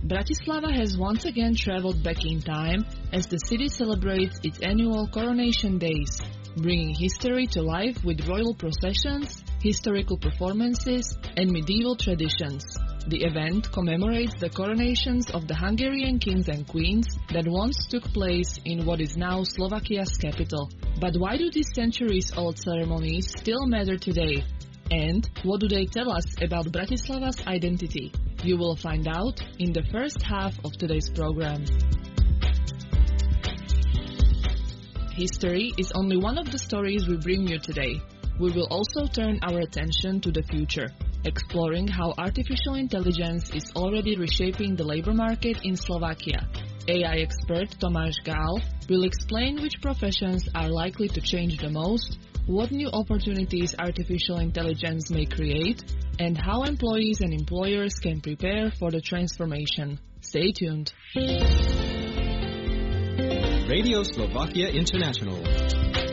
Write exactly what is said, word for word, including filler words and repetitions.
Bratislava has once again traveled back in time as the city celebrates its annual Coronation Days, bringing history to life with royal processions, historical performances, and medieval traditions. The event commemorates the coronations of the Hungarian kings and queens that once took place in what is now Slovakia's capital. But why do these centuries-old ceremonies still matter today? And what do they tell us about Bratislava's identity? You will find out in the first half of today's program. History is only one of the stories we bring you today. We will also turn our attention to the future, exploring how artificial intelligence is already reshaping the labor market in Slovakia. A I expert Tomáš Gál will explain which professions are likely to change the most, what new opportunities artificial intelligence may create, and how employees and employers can prepare for the transformation. Stay tuned. Radio Slovakia International.